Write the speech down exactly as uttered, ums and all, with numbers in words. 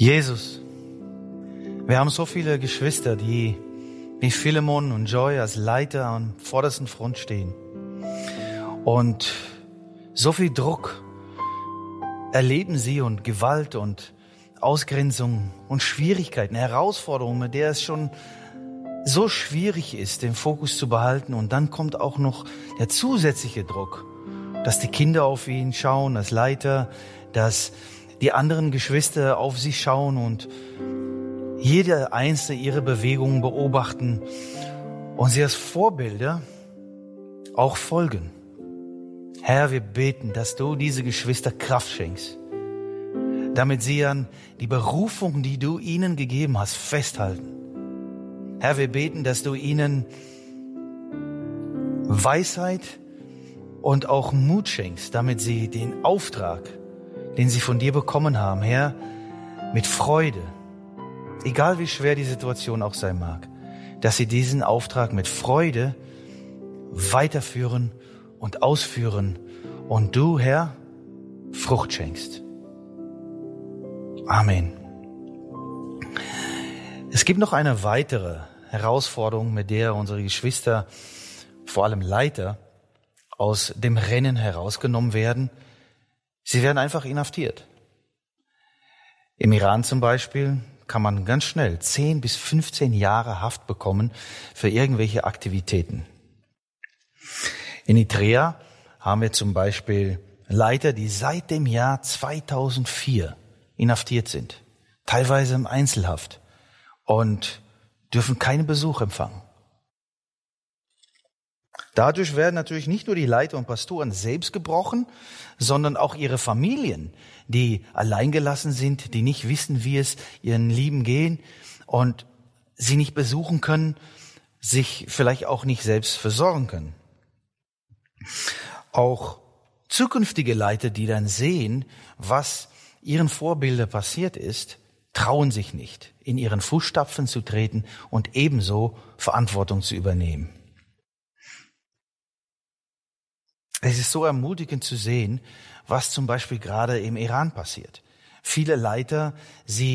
Jesus, wir haben so viele Geschwister, die wie Philemon und Joy als Leiter am vordersten Front stehen. Und so viel Druck erleben sie und Gewalt und Ausgrenzung und Schwierigkeiten, Herausforderungen, mit der es schon so schwierig ist, den Fokus zu behalten. Und dann kommt auch noch der zusätzliche Druck, dass die Kinder auf ihn schauen als Leiter, dass die anderen Geschwister auf sie schauen und jede einzelne ihre Bewegungen beobachten und sie als Vorbilder auch folgen. Herr, wir beten, dass du diese Geschwister Kraft schenkst, damit sie an die Berufung, die du ihnen gegeben hast, festhalten. Herr, wir beten, dass du ihnen Weisheit und auch Mut schenkst, damit sie den Auftrag, den sie von dir bekommen haben, Herr, mit Freude, egal wie schwer die Situation auch sein mag, dass sie diesen Auftrag mit Freude weiterführen und ausführen und du, Herr, Frucht schenkst. Amen. Es gibt noch eine weitere Herausforderung, mit der unsere Geschwister, vor allem Leiter, aus dem Rennen herausgenommen werden. Sie werden einfach inhaftiert. Im Iran zum Beispiel kann man ganz schnell zehn bis fünfzehn Jahre Haft bekommen für irgendwelche Aktivitäten. In Eritrea haben wir zum Beispiel Leiter, die seit dem Jahr zweitausendvier inhaftiert sind, teilweise im Einzelhaft und dürfen keinen Besuch empfangen. Dadurch werden natürlich nicht nur die Leiter und Pastoren selbst gebrochen, sondern auch ihre Familien, die alleingelassen sind, die nicht wissen, wie es ihren Lieben gehen und sie nicht besuchen können, sich vielleicht auch nicht selbst versorgen können. Auch zukünftige Leiter, die dann sehen, was ihren Vorbildern passiert ist, trauen sich nicht, in ihren Fußstapfen zu treten und ebenso Verantwortung zu übernehmen. Es ist so ermutigend zu sehen, was zum Beispiel gerade im Iran passiert. Viele Leiter, sie